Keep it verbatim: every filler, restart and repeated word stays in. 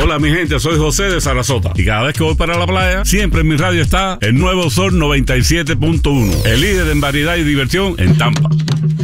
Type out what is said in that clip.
Hola mi gente, soy José de Sarasota y cada vez que voy para la playa, siempre en mi radio está el Nuevo Sol noventa y siete punto uno, el líder en variedad y diversión en Tampa.